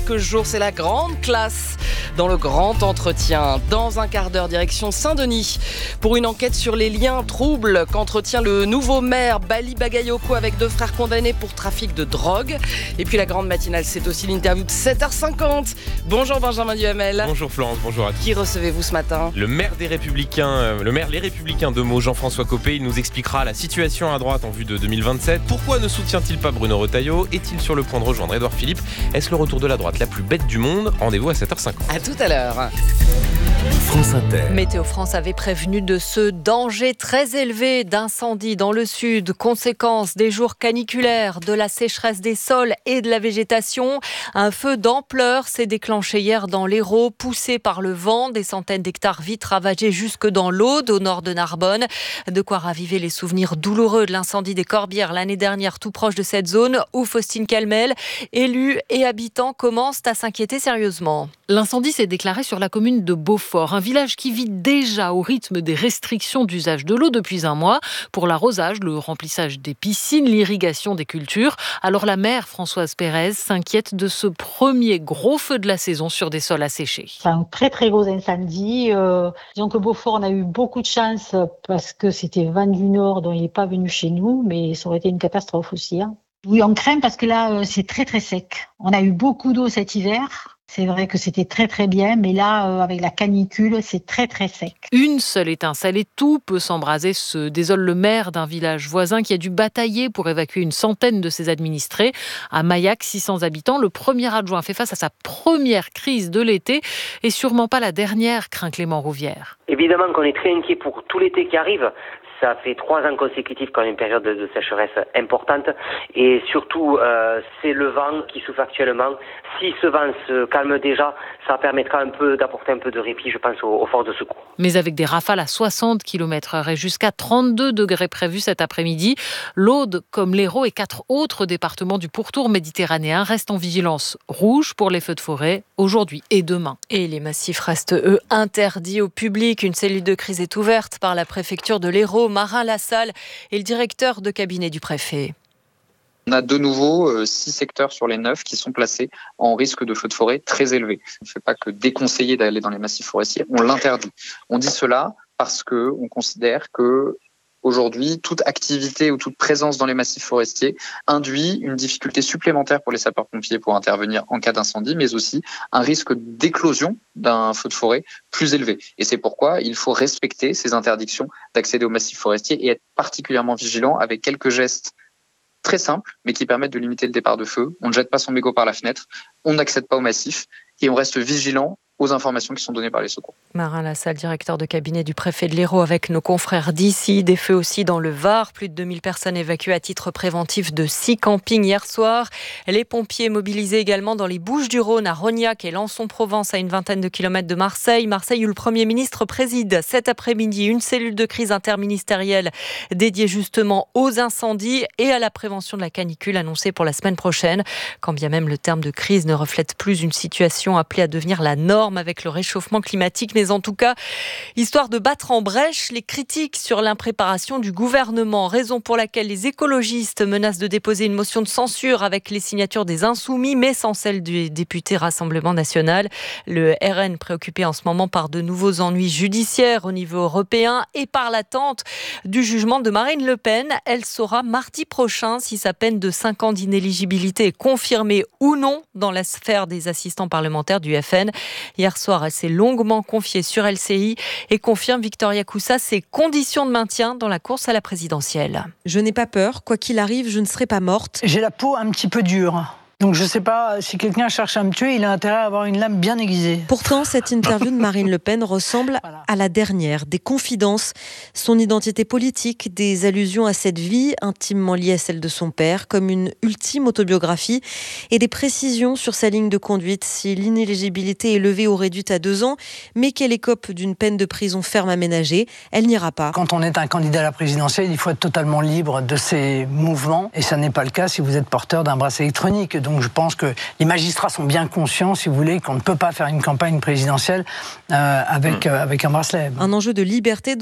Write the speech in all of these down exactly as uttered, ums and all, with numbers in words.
quelques jours. C'est la grande classe dans le grand entretien. Dans un quart d'heure, direction Saint-Denis pour une enquête sur les liens troubles qu'entretient le nouveau maire Bali Bagayoko avec deux frères condamnés pour trafic de drogue. Et puis la grande matinale, c'est aussi l'interview de sept heures cinquante. Bonjour Benjamin Duhamel. Bonjour Florence, bonjour à tous. Qui recevez-vous ce matin ? Le maire des Républicains, le maire Les Républicains de Meaux, Jean-François Copé, il nous expliquera la situation à droite en vue de deux mille vingt-sept. Pourquoi ne soutient-il pas Bruno Retailleau ? Est-il sur le point de rejoindre Édouard Philippe ? Est-ce le retour de la droite la plus bête du monde ? Rendez-vous à sept heures cinquante. À tout à l'heure. France Inter. Météo France avait prévenu de ce danger très élevé d'incendie dans le sud, conséquence des jours caniculaires, de la sécheresse des sols et de la végétation. Un feu d'ampleur s'est déclenché hier dans l'Hérault, poussé par le vent. Des centaines d'hectares vite ravagés jusque dans l'Aude, au nord de Narbonne. De quoi raviver les souvenirs douloureux de l'incendie des Corbières l'année dernière, tout proche de cette zone, où Faustine Calmel, élus et habitants commencent à s'inquiéter sérieusement. L'incendie s'est déclaré sur la commune de Beaufort, un village qui vit déjà au rythme des restrictions d'usage de l'eau depuis un mois pour l'arrosage, le remplissage des piscines, l'irrigation des cultures. Alors la maire Françoise Pérez s'inquiète de ce premier gros feu de la saison sur des sols asséchés. C'est un très très gros incendie. Euh, disons que Beaufort, on a eu beaucoup de chance parce que c'était vent du nord, dont il n'est pas venu chez nous, mais ça aurait été une catastrophe aussi. Hein. Oui, on craint parce que là, c'est très très sec. On a eu beaucoup d'eau cet hiver. C'est vrai que c'était très très bien, mais là, euh, avec la canicule, c'est très très sec. Une seule étincelle et tout peut s'embraser, se désole le maire d'un village voisin qui a dû batailler pour évacuer une centaine de ses administrés. À Maillac, six cents habitants, le premier adjoint fait face à sa première crise de l'été et sûrement pas la dernière, craint Clément Rouvière. Évidemment qu'on est très inquiet pour tout l'été qui arrive. Ça fait trois ans consécutifs qu'on a une période de, de sécheresse importante et surtout euh, c'est le vent qui souffle actuellement. Si ce vent se calme déjà, ça permettra un peu d'apporter un peu de répit, je pense, aux, aux forces de secours. Mais avec des rafales à soixante kilomètres heure et jusqu'à trente-deux degrés prévus cet après-midi, l'Aude, comme l'Hérault et quatre autres départements du pourtour méditerranéen restent en vigilance rouge pour les feux de forêt aujourd'hui et demain. Et les massifs restent, eux, interdits au public. Une cellule de crise est ouverte par la préfecture de l'Hérault. Marin Lassalle est le directeur de cabinet du préfet. On a de nouveau euh, six secteurs sur les neuf qui sont placés en risque de feu de forêt très élevé. On ne fait pas que déconseiller d'aller dans les massifs forestiers, on l'interdit. On dit cela parce que on considère que aujourd'hui, toute activité ou toute présence dans les massifs forestiers induit une difficulté supplémentaire pour les sapeurs-pompiers pour intervenir en cas d'incendie, mais aussi un risque d'éclosion d'un feu de forêt plus élevé. Et c'est pourquoi il faut respecter ces interdictions d'accéder aux massifs forestiers et être particulièrement vigilant avec quelques gestes très simples, mais qui permettent de limiter le départ de feu. On ne jette pas son mégot par la fenêtre, on n'accède pas au massif et on reste vigilant aux informations qui sont données par les secours. Marin Lassalle, directeur de cabinet du préfet de l'Hérault, avec nos confrères d'ici. Des feux aussi dans le Var. Plus de deux mille personnes évacuées à titre préventif de six campings hier soir. Les pompiers mobilisés également dans les Bouches-du-Rhône, à Rognac et Lançon-Provence, à une vingtaine de kilomètres de Marseille. Marseille où le Premier ministre préside cet après-midi une cellule de crise interministérielle dédiée justement aux incendies et à la prévention de la canicule annoncée pour la semaine prochaine. Quand bien même le terme de crise ne reflète plus une situation appelée à devenir la norme avec le réchauffement climatique, mais en tout cas, histoire de battre en brèche les critiques sur l'impréparation du gouvernement, raison pour laquelle les écologistes menacent de déposer une motion de censure avec les signatures des Insoumis, mais sans celle du député Rassemblement National. Le R N préoccupé en ce moment par de nouveaux ennuis judiciaires au niveau européen et par l'attente du jugement de Marine Le Pen. Elle saura mardi prochain si sa peine de cinq ans d'inéligibilité est confirmée ou non dans la sphère des assistants parlementaires du F N. Hier soir, elle s'est longuement confiée sur L C I et confirme, Victoria Coussa, ses conditions de maintien dans la course à la présidentielle. Je n'ai pas peur, quoi qu'il arrive, je ne serai pas morte. J'ai la peau un petit peu dure. Donc je ne sais pas, si quelqu'un cherche à me tuer, il a intérêt à avoir une lame bien aiguisée. Pourtant, cette interview de Marine Le Pen ressemble voilà. à la dernière. Des confidences, son identité politique, des allusions à cette vie intimement liée à celle de son père, comme une ultime autobiographie, et des précisions sur sa ligne de conduite. Si l'inéligibilité est levée ou réduite à deux ans, mais qu'elle écope d'une peine de prison ferme aménagée, elle n'ira pas. Quand on est un candidat à la présidentielle, il faut être totalement libre de ses mouvements, et ça n'est pas le cas si vous êtes porteur d'un bracelet électronique. Donc je pense que les magistrats sont bien conscients, si vous voulez, qu'on ne peut pas faire une campagne présidentielle euh, avec, euh, avec un bracelet. Un enjeu de liberté donc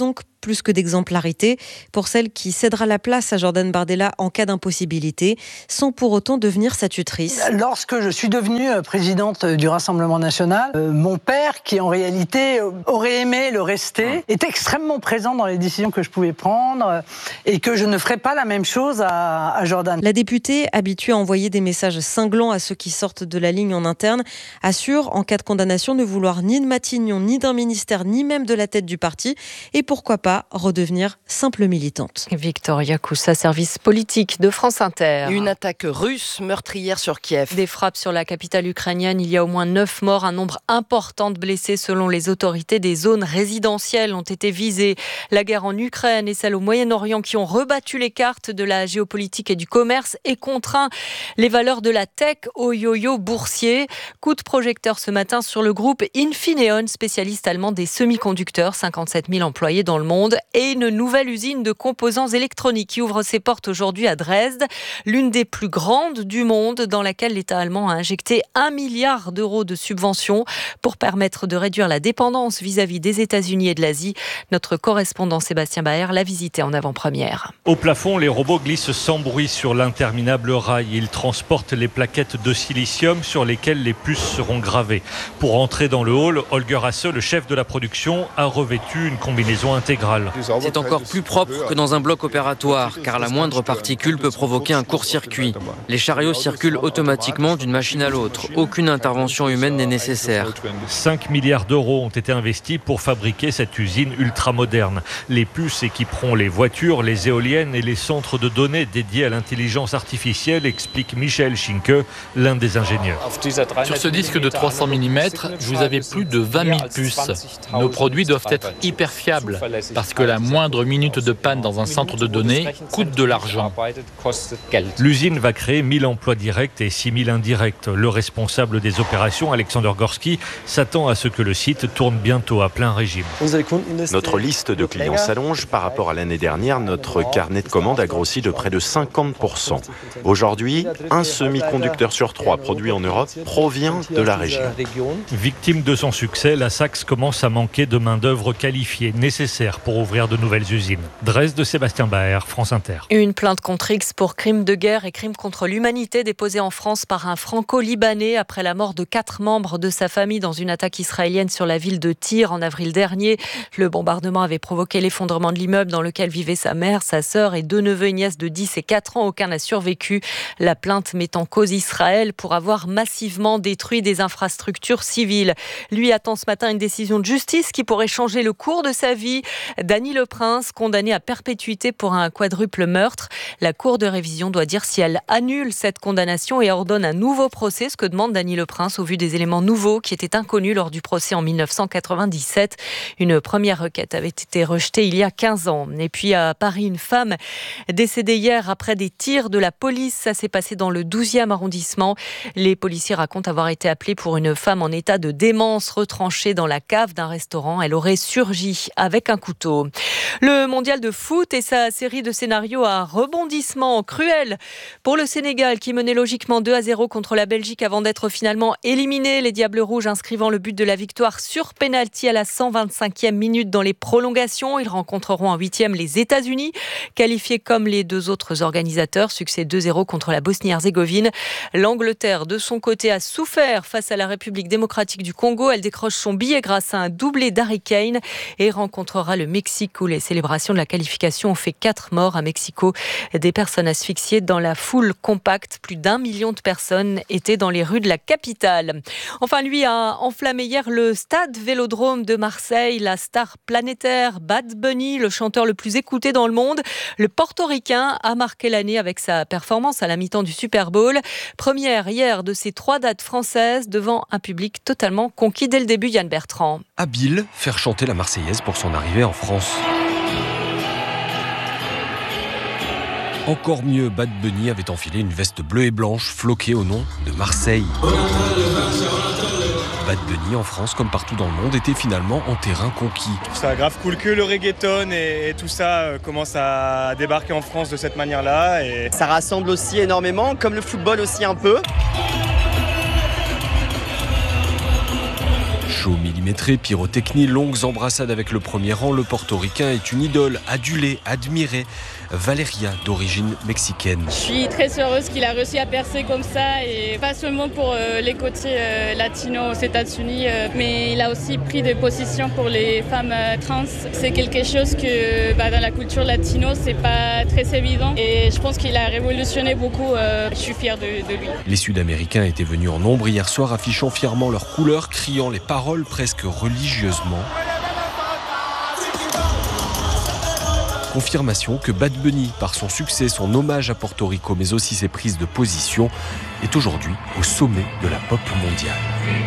plus que d'exemplarité pour celle qui cédera la place à Jordan Bardella en cas d'impossibilité, sans pour autant devenir sa tutrice. Lorsque je suis devenue présidente du Rassemblement national, euh, mon père, qui en réalité aurait aimé le rester, est extrêmement présent dans les décisions que je pouvais prendre et que je ne ferai pas la même chose à, à Jordan. La députée, habituée à envoyer des messages cinglants à ceux qui sortent de la ligne en interne, assure en cas de condamnation ne vouloir ni de Matignon, ni d'un ministère, ni même de la tête du parti et pourquoi pas redevenir simple militante. Victoria Koussa, service politique de France Inter. Une attaque russe meurtrière sur Kiev. Des frappes sur la capitale ukrainienne, il y a au moins neuf morts, un nombre important de blessés selon les autorités. Des zones résidentielles ont été visées. La guerre en Ukraine et celle au Moyen-Orient qui ont rebattu les cartes de la géopolitique et du commerce et contraint les valeurs de la tech au yo-yo boursier. Coup de projecteur ce matin sur le groupe Infineon, spécialiste allemand des semi-conducteurs, cinquante-sept mille employés dans le monde, et une nouvelle usine de composants électroniques qui ouvre ses portes aujourd'hui à Dresde, l'une des plus grandes du monde, dans laquelle l'État allemand a injecté un milliard d'euros de subventions pour permettre de réduire la dépendance vis-à-vis des États-Unis et de l'Asie. Notre correspondant Sébastien Baer l'a visité en avant-première. Au plafond, les robots glissent sans bruit sur l'interminable rail. Ils transportent les plaquettes de silicium sur lesquelles les puces seront gravées. Pour entrer dans le hall, Holger Hasse, le chef de la production, a revêtu une combinaison intégrale. C'est encore plus propre que dans un bloc opératoire, car la moindre particule peut provoquer un court-circuit. Les chariots circulent automatiquement d'une machine à l'autre. Aucune intervention humaine n'est nécessaire. cinq milliards d'euros ont été investis pour fabriquer cette usine ultramoderne. Les puces équiperont les voitures, les éoliennes et les centres de données dédiés à l'intelligence artificielle, explique Michael Schinke, l'un des ingénieurs. Sur ce disque de trois cents millimètres, vous avez plus de vingt mille puces. Nos produits doivent être hyper fiables, parce que la moindre minute de panne dans un centre de données coûte de l'argent. L'usine va créer mille emplois directs et six mille indirects. Le responsable des opérations, Alexander Gorski, s'attend à ce que le site tourne bientôt à plein régime. Notre liste de clients s'allonge. Par rapport à l'année dernière, notre carnet de commandes a grossi de près de cinquante pour cent. Aujourd'hui, un semi-conducteur sur trois produit en Europe provient de la région. Victime de son succès, la Saxe commence à manquer de main-d'œuvre qualifiée nécessaire pour ouvrir de nouvelles usines. Dresde, Sébastien Baer, France Inter. Une plainte contre X pour crimes de guerre et crimes contre l'humanité déposée en France par un franco-libanais après la mort de quatre membres de sa famille dans une attaque israélienne sur la ville de Tyr en avril dernier. Le bombardement avait provoqué l'effondrement de l'immeuble dans lequel vivaient sa mère, sa sœur et deux neveux et nièces de dix et quatre ans. Aucun n'a survécu. La plainte met en cause Israël pour avoir massivement détruit des infrastructures civiles. Lui attend ce matin une décision de justice qui pourrait changer le cours de sa vie. Dany Leprince, condamné à perpétuité pour un quadruple meurtre. La Cour de révision doit dire si elle annule cette condamnation et ordonne un nouveau procès, ce que demande Dany Leprince au vu des éléments nouveaux qui étaient inconnus lors du procès en mille neuf cent quatre-vingt-dix-sept. Une première requête avait été rejetée il y a quinze ans. Et puis à Paris, une femme décédée hier après des tirs de la police. Ça s'est passé dans le douzième arrondissement. Les policiers racontent avoir été appelés pour une femme en état de démence retranchée dans la cave d'un restaurant. Elle aurait surgi avec un couteau. Le mondial de foot et sa série de scénarios à rebondissement cruel pour le Sénégal qui menait logiquement deux à zéro contre la Belgique avant d'être finalement éliminé. Les Diables Rouges inscrivant le but de la victoire sur pénalty à la cent vingt-cinquième minute dans les prolongations. Ils rencontreront en huitième les États-Unis, qualifiés comme les deux autres organisateurs. Succès deux zéro contre la Bosnie-Herzégovine. L'Angleterre, de son côté, a souffert face à la République démocratique du Congo. Elle décroche son billet grâce à un doublé d'Harry Kane et rencontrera le Mexique où les célébrations de la qualification ont fait quatre morts à Mexico. Des personnes asphyxiées dans la foule compacte. Plus d'un million de personnes étaient dans les rues de la capitale. Enfin, lui a enflammé hier le stade Vélodrome de Marseille. La star planétaire Bad Bunny, le chanteur le plus écouté dans le monde. Le portoricain a marqué l'année avec sa performance à la mi-temps du Super Bowl. Première hier de ces trois dates françaises devant un public totalement conquis dès le début. Yann Bertrand. Habile, faire chanter la Marseillaise pour son arrivée en France. Encore mieux, Bad Bunny avait enfilé une veste bleue et blanche floquée au nom de Marseille. Bad Bunny en France, comme partout dans le monde, était finalement en terrain conquis. Je trouve ça grave cool que le reggaeton et, et tout ça euh, commence à débarquer en France de cette manière-là. Et... ça rassemble aussi énormément, comme le football aussi un peu. Show millimétré, pyrotechnie, longues embrassades avec le premier rang, le portoricain est une idole, adulée, admirée. Valeria, d'origine mexicaine. Je suis très heureuse qu'il a réussi à percer comme ça, et pas seulement pour euh, les côtés euh, latinos aux États-Unis, euh, mais il a aussi pris des positions pour les femmes euh, trans. C'est quelque chose que bah, dans la culture latino, c'est pas très évident, et je pense qu'il a révolutionné beaucoup. Euh, je suis fière de, de lui. Les Sud-Américains étaient venus en nombre hier soir, affichant fièrement leurs couleurs, criant les paroles presque religieusement. Confirmation que Bad Bunny, par son succès, son hommage à Porto Rico, mais aussi ses prises de position, est aujourd'hui au sommet de la pop mondiale.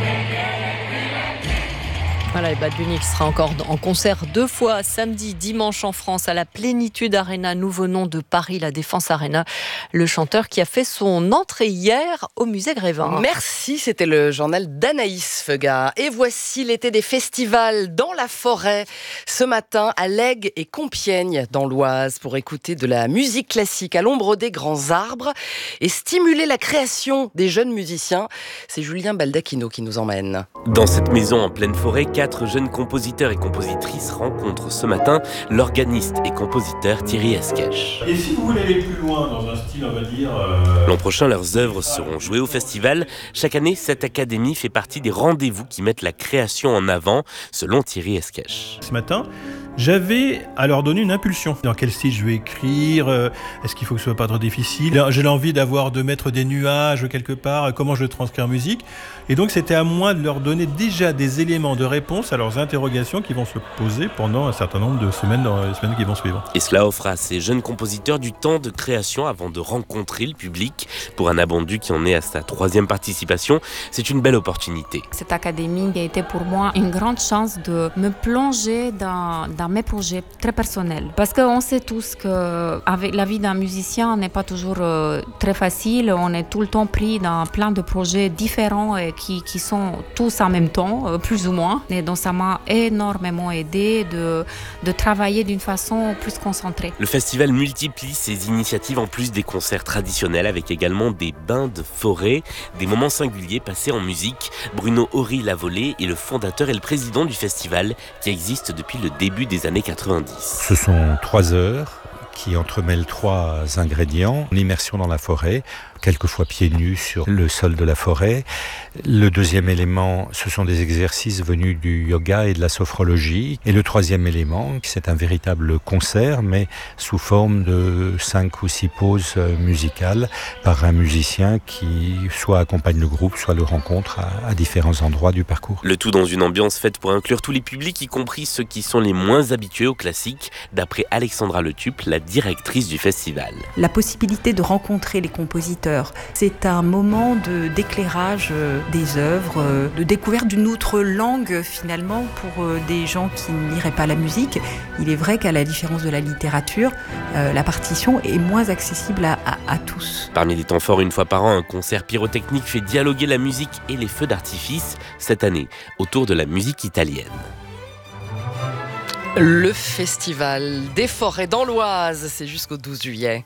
Voilà, et Bad Bunny qui sera encore en concert deux fois, samedi, dimanche en France, à la Plénitude Arena, nouveau nom de Paris, la Défense Arena. Le chanteur qui a fait son entrée hier au musée Grévin. Merci, c'était le journal d'Anaïs Feugat. Et voici l'été des festivals dans la forêt. Ce matin, à Lègue et Compiègne, dans l'Oise, pour écouter de la musique classique à l'ombre des grands arbres et stimuler la création des jeunes musiciens. C'est Julien Baldacchino qui nous emmène. Dans cette maison en pleine forêt, quatre jeunes compositeurs et compositrices rencontrent ce matin l'organiste et compositeur Thierry Esquèche. Et si vous voulez aller plus loin dans un style, on va dire... Euh... L'an prochain, leurs œuvres seront jouées au festival. Chaque année, cette académie fait partie des rendez-vous qui mettent la création en avant, selon Thierry Esquèche. Ce matin, j'avais à leur donner une impulsion. Dans quel style je vais écrire ? Est-ce qu'il faut que ce soit pas trop difficile ? J'ai l'envie d'avoir, de mettre des nuages quelque part. Comment je le transcris en musique ? Et donc, c'était à moi de leur donner déjà des éléments de réponse à leurs interrogations qui vont se poser pendant un certain nombre de semaines dans les semaines qui vont suivre. Et cela offre à ces jeunes compositeurs du temps de création avant de rencontrer le public. Pour un Abondu qui en est à sa troisième participation, c'est une belle opportunité. Cette académie a été pour moi une grande chance de me plonger dans, dans mes projets très personnels. Parce qu'on sait tous que avec la vie d'un musicien n'est pas toujours euh, très facile. On est tout le temps pris dans plein de projets différents et qui, qui sont tous en même temps, euh, plus ou moins. Et donc ça m'a énormément aidé de, de travailler d'une façon plus concentrée. Le festival multiplie ses initiatives en plus des concerts traditionnels avec également des bains de forêt, des moments singuliers passés en musique. Bruno Horry-Lavolée est le fondateur et le président du festival qui existe depuis le début des années quatre-vingt-dix. Ce sont trois heures qui entremêlent trois ingrédients. L'immersion dans la forêt, quelquefois pieds nus sur le sol de la forêt. Le deuxième élément, ce sont des exercices venus du yoga et de la sophrologie. Et le troisième élément, c'est un véritable concert, mais sous forme de cinq ou six pauses musicales par un musicien qui soit accompagne le groupe, soit le rencontre à, à différents endroits du parcours. Le tout dans une ambiance faite pour inclure tous les publics, y compris ceux qui sont les moins habitués au classique, d'après Alexandra Letup, la directrice du festival. La possibilité de rencontrer les compositeurs, c'est un moment de, d'éclairage des œuvres, de découverte d'une autre langue finalement pour des gens qui ne liraient pas la musique. Il est vrai qu'à la différence de la littérature, euh, la partition est moins accessible à, à, à tous. Parmi les temps forts, une fois par an, un concert pyrotechnique fait dialoguer la musique et les feux d'artifice, cette année, autour de la musique italienne. Le festival des forêts dans l'Oise, c'est jusqu'au douze juillet.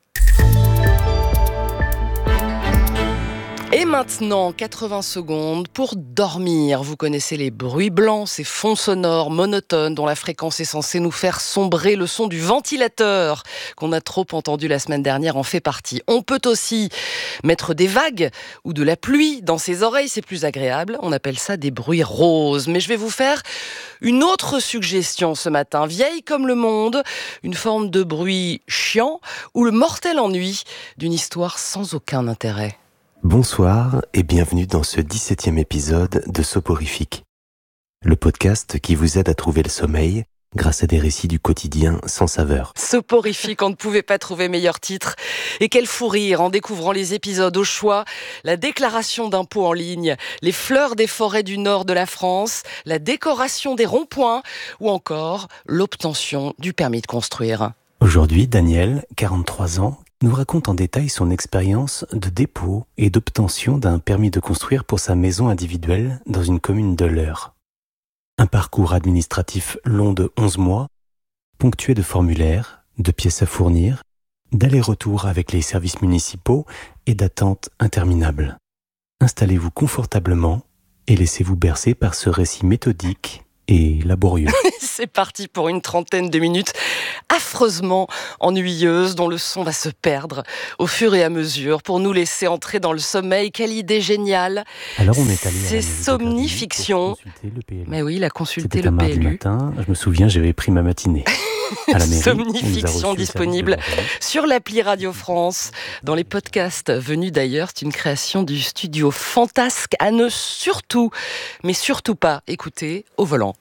Et maintenant, quatre-vingts secondes pour dormir. Vous connaissez les bruits blancs, ces fonds sonores monotones dont la fréquence est censée nous faire sombrer. Le son du ventilateur qu'on a trop entendu la semaine dernière en fait partie. On peut aussi mettre des vagues ou de la pluie dans ses oreilles, c'est plus agréable. On appelle ça des bruits roses. Mais je vais vous faire une autre suggestion ce matin, vieille comme le monde, une forme de bruit chiant ou le mortel ennui d'une histoire sans aucun intérêt. Bonsoir et bienvenue dans ce dix-septième épisode de Soporifique, le podcast qui vous aide à trouver le sommeil grâce à des récits du quotidien sans saveur. Soporifique, on ne pouvait pas trouver meilleur titre. Et quel fou rire en découvrant les épisodes au choix, la déclaration d'impôts en ligne, les fleurs des forêts du nord de la France, la décoration des ronds-points ou encore l'obtention du permis de construire. Aujourd'hui, Daniel, quarante-trois ans, nous raconte en détail son expérience de dépôt et d'obtention d'un permis de construire pour sa maison individuelle dans une commune de l'Eure. Un parcours administratif long de onze mois, ponctué de formulaires, de pièces à fournir, d'allers-retours avec les services municipaux et d'attentes interminables. Installez-vous confortablement et laissez-vous bercer par ce récit méthodique et laborieux. C'est parti pour une trentaine de minutes affreusement ennuyeuses dont le son va se perdre au fur et à mesure pour nous laisser entrer dans le sommeil. Quelle idée géniale. Alors on est allé C'est Somnifiction. Mais oui, il a consulté C'était le un P mardi L U. matin, je me souviens, j'avais pris ma matinée. À la mairie, Somnifiction disponible sur l'appli Radio France, dans les podcasts venus d'ailleurs. C'est une création du studio Fantasque à ne surtout, mais surtout pas écouter au volant.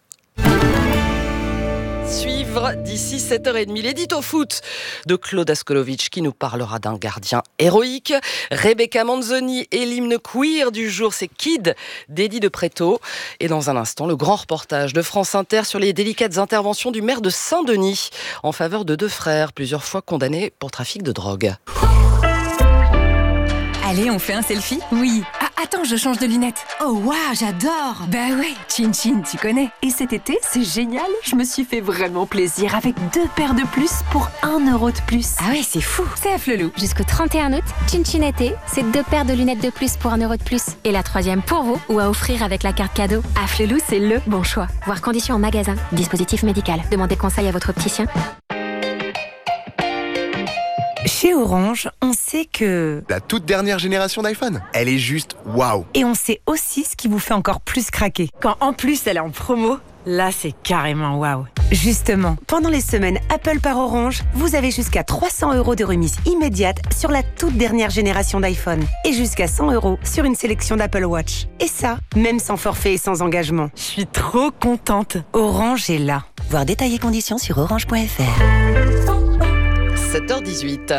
Suivre d'ici sept heures trente l'édito foot de Claude Askolovitch qui nous parlera d'un gardien héroïque. Rebecca Manzoni et l'hymne queer du jour, c'est Kid d'Eddie de Pretto. Et dans un instant, le grand reportage de France Inter sur les délicates interventions du maire de Saint-Denis en faveur de deux frères plusieurs fois condamnés pour trafic de drogue. Allez, on fait un selfie ? Oui. Ah, attends, je change de lunettes. Oh, waouh, j'adore. Bah ouais, Chin Chin, tu connais. Et cet été, c'est génial. Je me suis fait vraiment plaisir avec deux paires de plus pour un euro de plus. Ah ouais, c'est fou. C'est à Flelou. Jusqu'au trente et un août, Chin Chin été, c'est deux paires de lunettes de plus pour un euro de plus. Et la troisième pour vous, ou à offrir avec la carte cadeau. À Flelou, c'est le bon choix. Voir conditions en magasin. Dispositif médical. Demandez conseil à votre opticien. Chez Orange, on sait que... La toute dernière génération d'iPhone, elle est juste waouh. Et on sait aussi ce qui vous fait encore plus craquer. Quand en plus elle est en promo, là c'est carrément waouh. Justement, pendant les semaines Apple par Orange, vous avez jusqu'à trois cents euros de remise immédiate sur la toute dernière génération d'iPhone. Et jusqu'à cent euros sur une sélection d'Apple Watch. Et ça, même sans forfait et sans engagement. Je suis trop contente. Orange est là. Voir détails et conditions sur orange point f r. sept heures dix-huit.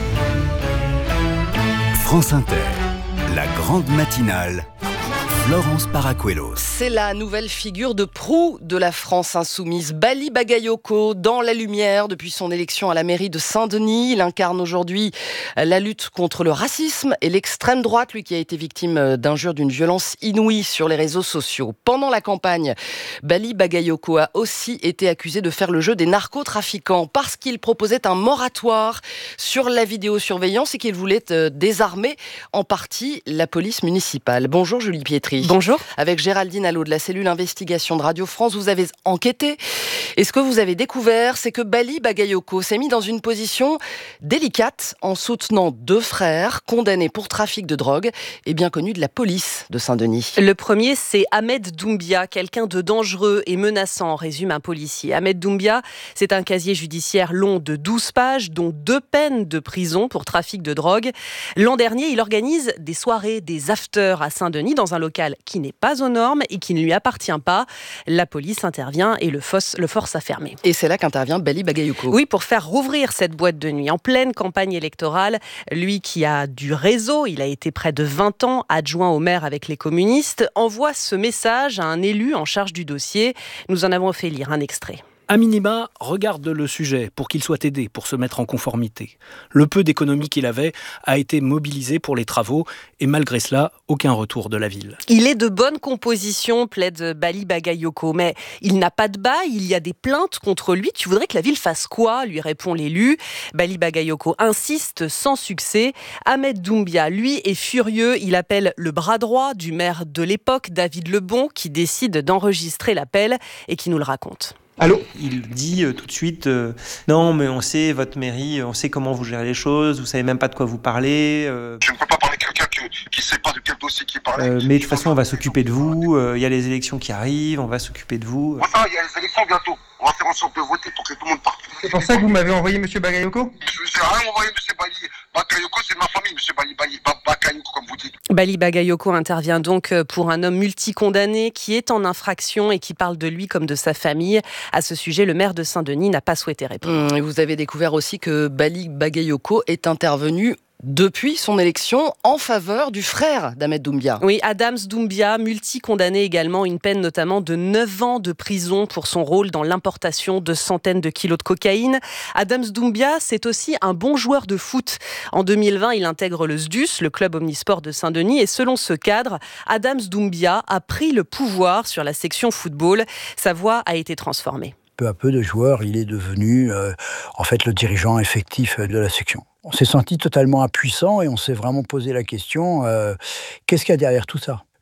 France Inter, la grande matinale. Florence Paracuelos. C'est la nouvelle figure de proue de la France insoumise. Bali Bagayoko, dans la lumière depuis son élection à la mairie de Saint-Denis. Il incarne aujourd'hui la lutte contre le racisme et l'extrême droite, lui qui a été victime d'injures d'une violence inouïe sur les réseaux sociaux. Pendant la campagne, Bali Bagayoko a aussi été accusé de faire le jeu des narcotrafiquants parce qu'il proposait un moratoire sur la vidéosurveillance et qu'il voulait désarmer en partie la police municipale. Bonjour Julie Pietri. Bonjour. Avec Géraldine Allot de la cellule investigation de Radio France, vous avez enquêté. Et ce que vous avez découvert, c'est que Bali Bagayoko s'est mis dans une position délicate en soutenant deux frères condamnés pour trafic de drogue et bien connus de la police de Saint-Denis. Le premier, c'est Ahmed Doumbia, quelqu'un de dangereux et menaçant, résume un policier. Ahmed Doumbia, c'est un casier judiciaire long de douze pages, dont deux peines de prison pour trafic de drogue. L'an dernier, il organise des soirées, des afters à Saint-Denis dans un local qui n'est pas aux normes et qui ne lui appartient pas. La police intervient et le force, le force à fermer. Et c'est là qu'intervient Bali Bagayoko. Oui, pour faire rouvrir cette boîte de nuit en pleine campagne électorale. Lui qui a du réseau, il a été près de vingt ans adjoint au maire avec les communistes, envoie ce message à un élu en charge du dossier. Nous en avons fait lire un extrait. À minima, regarde le sujet pour qu'il soit aidé pour se mettre en conformité. Le peu d'économie qu'il avait a été mobilisé pour les travaux et malgré cela, aucun retour de la ville. Il est de bonne composition, plaide Bali Bagayoko, mais il n'a pas de bail, il y a des plaintes contre lui. Tu voudrais que la ville fasse quoi ? Lui répond l'élu. Bali Bagayoko insiste sans succès. Ahmed Doumbia, lui, est furieux. Il appelle le bras droit du maire de l'époque, David Lebon, qui décide d'enregistrer l'appel et qui nous le raconte. Allô ? Il dit euh, tout de suite euh, non mais on sait votre mairie, on sait comment vous gérez les choses, vous savez même pas de quoi vous parlez. Euh... Je ne peux pas parler de quelqu'un qui ne sait pas de quel dossier il parlait. Euh, mais de toute façon on va s'occuper de vous, il euh, y a les élections qui arrivent, on va s'occuper de vous. Enfin, il y a les élections bientôt, on va faire en sorte de voter pour que tout le monde parte. C'est pour ça que vous m'avez envoyé monsieur Bagayoko ? Je n'ai rien envoyé monsieur Bali. Bagayoko c'est ma famille monsieur Bali, Bali, Bagayoko comme vous dites. Bali Bagayoko intervient donc pour un homme multicondamné qui est en infraction et qui parle de lui comme de sa famille. À ce sujet, le maire de Saint-Denis n'a pas souhaité répondre. Mmh, vous avez découvert aussi que Bali Bagayoko est intervenu depuis son élection en faveur du frère d'Ahmed Doumbia. Oui, Adams Doumbia, multi-condamné également, une peine notamment de neuf ans de prison pour son rôle dans l'importation de centaines de kilos de cocaïne. Adams Doumbia, c'est aussi un bon joueur de foot. En deux mille vingt, il intègre le S D U S, le club omnisport de Saint-Denis, et selon ce cadre, Adams Doumbia a pris le pouvoir sur la section football. Sa voix a été transformée. Peu à peu de joueur, il est devenu euh, en fait le dirigeant effectif de la section. On s'est senti totalement impuissant et on s'est vraiment posé la question, euh, qu'est-ce qu'il y a derrière tout ça ?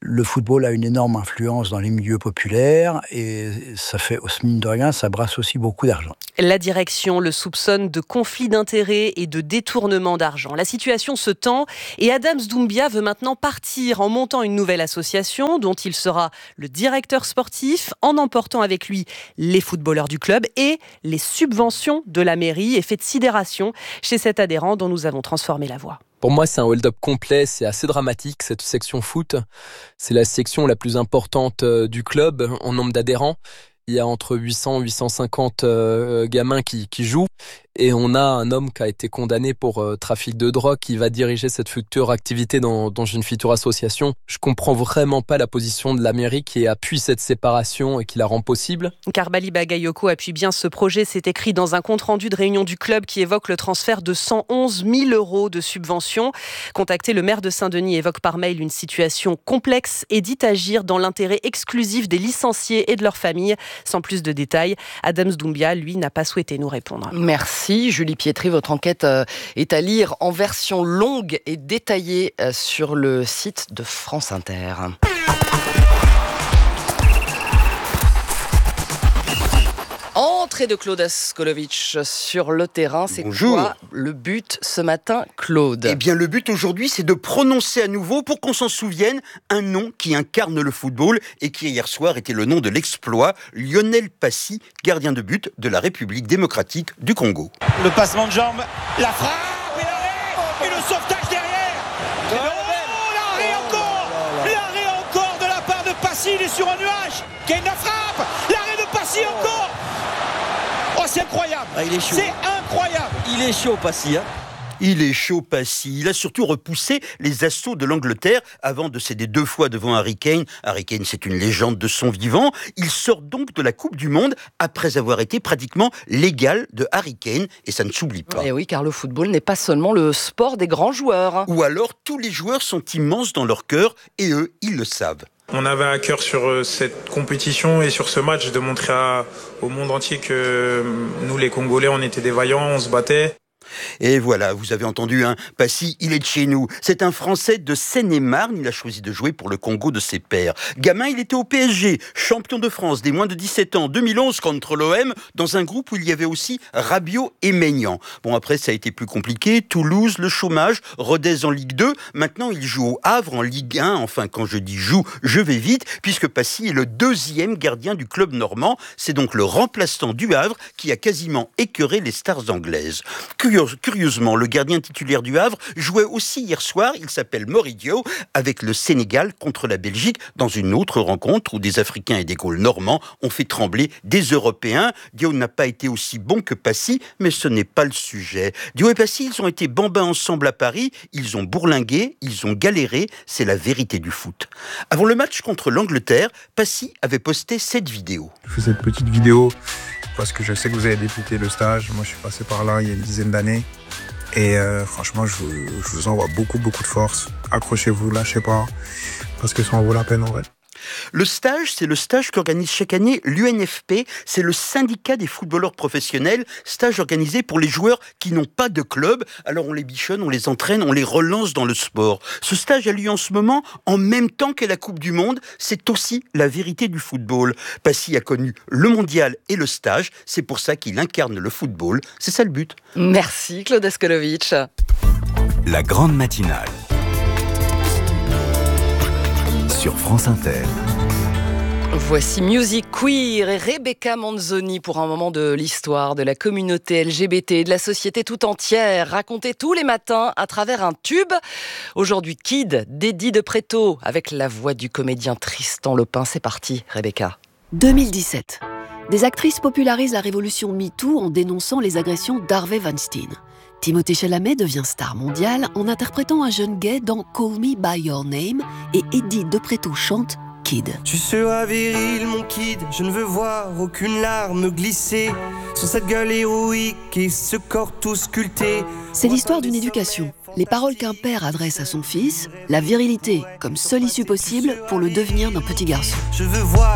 Le football a une énorme influence dans les milieux populaires et ça fait, mine de rien, ça brasse aussi beaucoup d'argent. La direction le soupçonne de conflit d'intérêts et de détournement d'argent. La situation se tend et Adams Doumbia veut maintenant partir en montant une nouvelle association dont il sera le directeur sportif, en emportant avec lui les footballeurs du club et les subventions de la mairie. Effet de sidération chez cet adhérent dont nous avons transformé la voix. Pour moi, c'est un hold-up complet, c'est assez dramatique, cette section foot. C'est la section la plus importante du club en nombre d'adhérents. Il y a entre huit cents et huit cent cinquante euh, gamins qui, qui jouent. Et on a un homme qui a été condamné pour euh, trafic de drogue qui va diriger cette future activité dans, dans une future association. Je comprends vraiment pas la position de la mairie qui appuie cette séparation et qui la rend possible. Car Bali Bagayoko appuie bien ce projet. C'est écrit dans un compte-rendu de réunion du club qui évoque le transfert de cent onze mille euros de subventions. Contacté, le maire de Saint-Denis évoque par mail une situation complexe et dit agir dans l'intérêt exclusif des licenciés et de leurs familles. Sans plus de détails, Adams Doumbia, lui, n'a pas souhaité nous répondre. Merci Julie Pietri. Votre enquête est à lire en version longue et détaillée sur le site de France Inter. Entrée de Claude Askolovitch sur le terrain. C'est Bonjour. Quoi le but ce matin, Claude? Eh bien, le but aujourd'hui, c'est de prononcer à nouveau, pour qu'on s'en souvienne, un nom qui incarne le football et qui hier soir était le nom de l'exploit, Lionel Passy, gardien de but de la République démocratique du Congo. Le passement de jambe, la frappe et l'arrêt, et le sauvetage derrière. Oh, l'arrêt encore, l'arrêt encore de la part de Passy, il est sur un nuage. Kane la frappe, l'arrêt de Passy encore. Oh, c'est incroyable. Ah, il est chaud. C'est incroyable. Il est chaud, Passy. Hein Il est chaud, Passy. Il a surtout repoussé les assauts de l'Angleterre avant de céder deux fois devant Harry Kane. Harry Kane, c'est une légende de son vivant. Il sort donc de la Coupe du Monde après avoir été pratiquement l'égal de Harry Kane. Et ça ne s'oublie pas. Et oui, car le football n'est pas seulement le sport des grands joueurs. Ou alors, tous les joueurs sont immenses dans leur cœur et eux, ils le savent. On avait à cœur sur cette compétition et sur ce match de montrer à, au monde entier que nous, les Congolais, on était des vaillants, on se battait. Et voilà, vous avez entendu, hein, Passy, il est de chez nous. C'est un Français de Seine-et-Marne, il a choisi de jouer pour le Congo de ses pères. Gamin, il était au P S G, champion de France des moins de dix-sept ans, deux mille onze contre l'O M, dans un groupe où il y avait aussi Rabiot et Maignan. Bon, après, ça a été plus compliqué, Toulouse, le chômage, Rodez en Ligue deux, maintenant il joue au Havre en Ligue un, enfin, quand je dis joue, je vais vite, puisque Passy est le deuxième gardien du club normand, c'est donc le remplaçant du Havre qui a quasiment écœuré les stars anglaises. Curieusement, le gardien titulaire du Havre jouait aussi hier soir, il s'appelle Moridio, avec le Sénégal contre la Belgique, dans une autre rencontre où des Africains et des Gaules normands ont fait trembler des Européens. Dio n'a pas été aussi bon que Passy, mais ce n'est pas le sujet. Dio et Passy, ils ont été bambins ensemble à Paris, ils ont bourlingué, ils ont galéré, c'est la vérité du foot. Avant le match contre l'Angleterre, Passy avait posté cette vidéo. Je fais cette petite vidéo parce que je sais que vous avez débuté le stage. Moi, je suis passé par là il y a une dizaine d'années. Et euh, franchement, je vous, je vous envoie beaucoup, beaucoup de force. Accrochez-vous, lâchez pas, parce que ça en vaut la peine en vrai. Le stage, c'est le stage qu'organise chaque année l'U N F P, c'est le syndicat des footballeurs professionnels, stage organisé pour les joueurs qui n'ont pas de club. Alors on les bichonne, on les entraîne, on les relance dans le sport. Ce stage a lieu en ce moment, en même temps que la Coupe du Monde, c'est aussi la vérité du football. Passy a connu le mondial et le stage, c'est pour ça qu'il incarne le football, c'est ça le but. Merci Claude Askolovitch. La grande matinale sur France Inter. Voici Music Queer et Rebecca Manzoni pour un moment de l'histoire de la communauté L G B T, de la société tout entière, racontée tous les matins à travers un tube. Aujourd'hui, Kid, d'Eddie de Pretto, avec la voix du comédien Tristan Lopin. C'est parti, Rebecca. deux mille dix-sept. Des actrices popularisent la révolution MeToo en dénonçant les agressions d'Harvey Weinstein. Timothée Chalamet devient star mondiale en interprétant un jeune gay dans Call Me By Your Name et Eddie de Pretto chante Kid. Tu seras viril, mon kid, je ne veux voir aucune larme glisser sur cette gueule héroïque et ce corps tout sculpté. C'est l'histoire d'une éducation. Les paroles qu'un père adresse à son fils, la virilité comme seule issue possible pour le devenir d'un petit garçon. Je veux voir